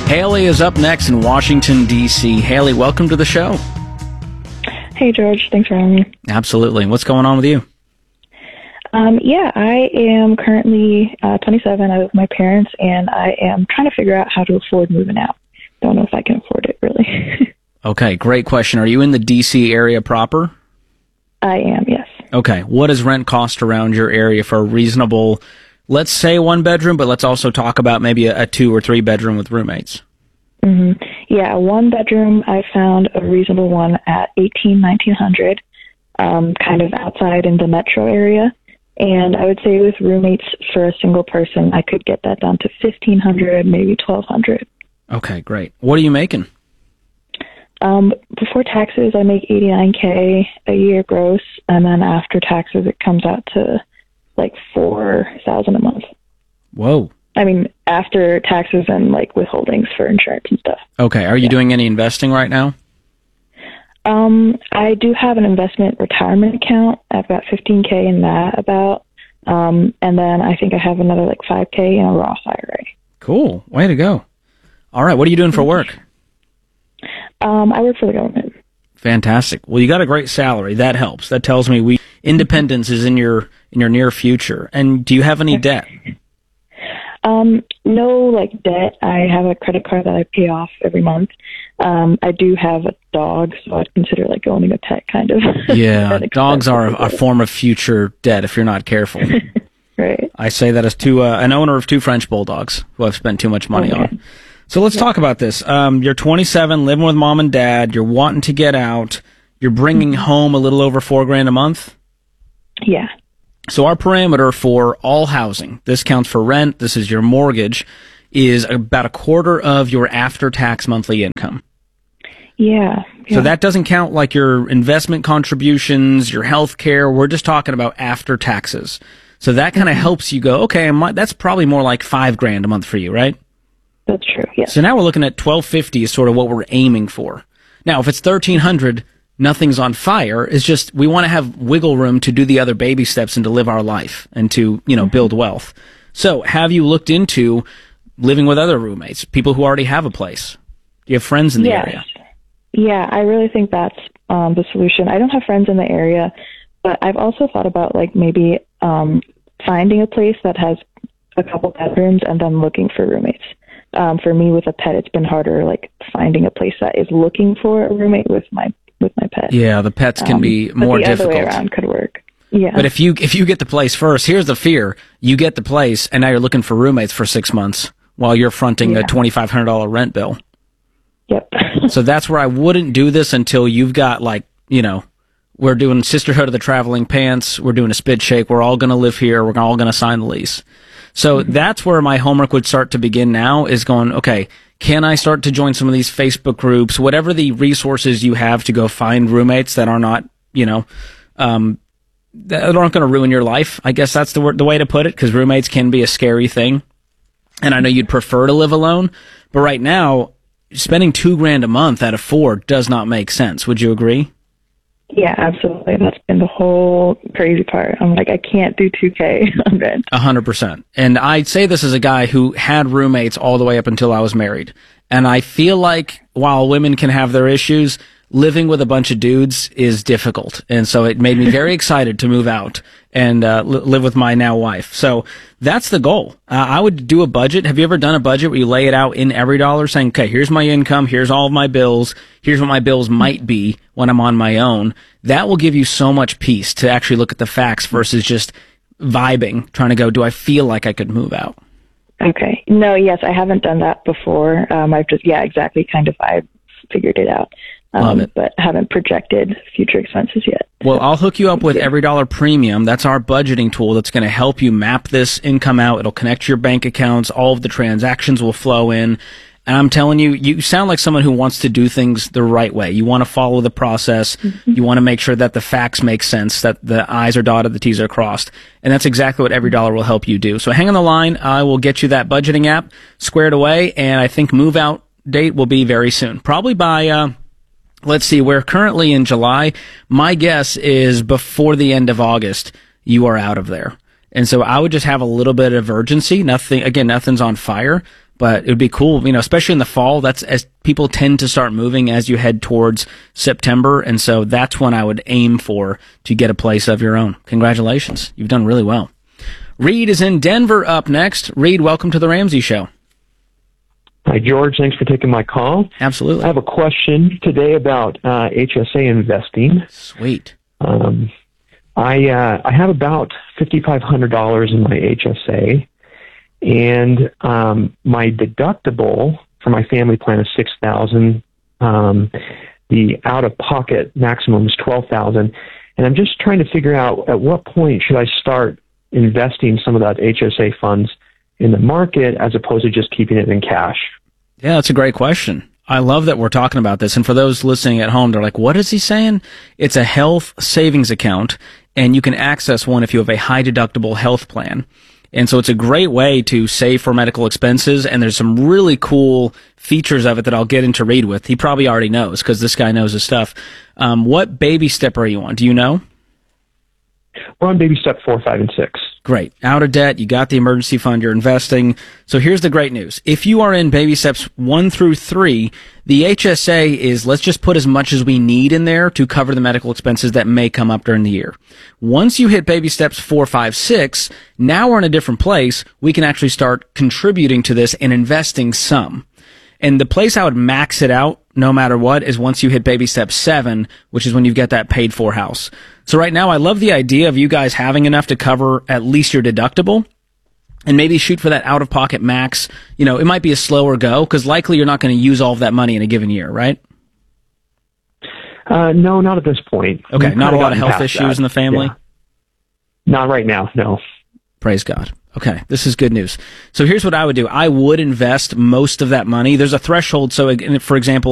Haley is up next in Washington, D.C. Haley, welcome to the show. Hey, George. Thanks for having me. Absolutely. What's going on with you? I am currently 27. I live with my parents, and I am trying to figure out how to afford moving out. Don't know if I can afford it, really. Okay, great question. Are you in the D.C. area proper? I am, yes. Okay. What does rent cost around your area for a reasonable, let's say one bedroom, but let's also talk about maybe a 2 or 3 bedroom with roommates? Mm-hmm. Yeah, a 1 bedroom, I found a reasonable one at $1,900, kind of outside in the metro area. And I would say with roommates for a single person, I could get that down to $1,500, maybe $1,200. Okay, great. What are you making? Before taxes, I make $89K a year gross, and then after taxes, it comes out to like $4,000 a month. Whoa. I mean, after taxes and like withholdings for insurance and stuff. Okay. Are you doing any investing right now? I do have an investment retirement account. I've got $15K in that about. And then I think I have another like $5K in a Roth IRA. Cool. Way to go. All right. What are you doing for work? I work for the government. Fantastic. Well, you got a great salary. That helps. That tells me independence is in your near future. And do you have any debt? No, like debt. I have a credit card that I pay off every month. I do have a dog, so I'd consider like owning a pet kind of. Yeah, dogs are a form of future debt if you're not careful. Right. I say that as an owner of 2 French bulldogs who I've spent too much money on. So let's talk about this. You're 27, living with mom and dad. You're wanting to get out. You're bringing home a little over $4,000 a month. Yeah. So our parameter for all housing, this counts for rent, this is your mortgage, is about a quarter of your after-tax monthly income. Yeah. So that doesn't count like your investment contributions, your health care. We're just talking about after taxes. So that kind of helps you go, okay, that's probably more like $5,000 a month for you, right? That's true. Yeah. So now we're looking at $1,250 is sort of what we're aiming for. Now, if it's $1,300, nothing's on fire. It's just we want to have wiggle room to do the other baby steps and to live our life and to, build wealth. So have you looked into living with other roommates, people who already have a place? Do you have friends in the area? Yeah, I really think that's the solution. I don't have friends in the area, but I've also thought about like maybe finding a place that has a couple bedrooms and then looking for roommates. For me with a pet, it's been harder like finding a place that is looking for a roommate with my pet. Yeah, the pets can be more difficult. The other way around could work. Yeah. But if you get the place first, here's the fear. You get the place and now you're looking for roommates for 6 months while you're fronting a $2,500 rent bill. Yep. So that's where I wouldn't do this until you've got we're doing Sisterhood of the Traveling Pants. We're doing a spit shake. We're all going to live here. We're all going to sign the lease. So that's where my homework would start to begin now is going, okay, can I start to join some of these Facebook groups, whatever the resources you have to go find roommates that are not, that aren't going to ruin your life. I guess that's the way to put it, because roommates can be a scary thing. And I know you'd prefer to live alone, but right now, spending $2,000 a month out of 4 does not make sense. Would you agree? Yeah, absolutely. That's been the whole crazy part. I'm like, I can't do $2K on rent. 100%. And I'd say this as a guy who had roommates all the way up until I was married. And I feel like while women can have their issues, living with a bunch of dudes is difficult. And so it made me very excited to move out and live with my now wife. So that's the goal. I would do a budget. Have you ever done a budget where you lay it out in every dollar saying, okay, here's my income, here's all of my bills, here's what my bills might be when I'm on my own? That will give you so much peace to actually look at the facts versus just vibing, trying to go, do I feel like I could move out? Okay. No, yes, I haven't done that before. I've just, exactly, kind of, I figured it out. Love it. But haven't projected future expenses yet. Well, I'll hook you up with Every Dollar Premium. That's our budgeting tool that's going to help you map this income out. It'll connect your bank accounts. All of the transactions will flow in. And I'm telling you, you sound like someone who wants to do things the right way. You want to follow the process. Mm-hmm. You want to make sure that the facts make sense, that the I's are dotted, the T's are crossed. And that's exactly what Every Dollar will help you do. So hang on the line. I will get you that budgeting app squared away. And I think move out date will be very soon. Probably by, let's see, we're currently in July. My guess is before the end of August, you are out of there. And so I would just have a little bit of urgency. Nothing's on fire, But it would be cool, especially in the fall. That's as people tend to start moving as you head towards September. And so that's when I would aim for to get a place of your own. Congratulations. You've done really well. Reed is in Denver up next. Reed, welcome to the Ramsey Show. Hi, George. Thanks for taking my call. Absolutely. I have a question today about HSA investing. Sweet. I have about $5,500 in my HSA, and my deductible for my family plan is $6,000. The out-of-pocket maximum is $12,000, and I'm just trying to figure out at what point should I start investing some of that HSA funds in the market as opposed to just keeping it in cash. Yeah, that's a great question. I love that we're talking about this. And for those listening at home, they're like, what is he saying? It's a health savings account, and you can access one if you have a high deductible health plan. And so it's a great way to save for medical expenses, and there's some really cool features of it that I'll get into Reed with. He probably already knows because this guy knows his stuff. What baby step are you on? Do you know? We're on baby step 4, 5, and 6. Great. Out of debt, you got the emergency fund, you're investing. So here's the great news. If you are in baby steps 1 through 3, the HSA is, let's just put as much as we need in there to cover the medical expenses that may come up during the year. Once you hit baby steps 4, 5, 6, now we're in a different place. We can actually start contributing to this and investing some. And the place I would max it out, no matter what, is once you hit baby step 7, which is when you get that paid for house. So right now, I love the idea of you guys having enough to cover at least your deductible and maybe shoot for that out-of-pocket max. It might be a slower go because likely you're not going to use all of that money in a given year, right? No, not at this point. Okay, not a lot of health issues in the family? Yeah. Not right now, no. Praise God. Okay, this is good news. So here's what I would do. I would invest most of that money. There's a threshold. So, for example,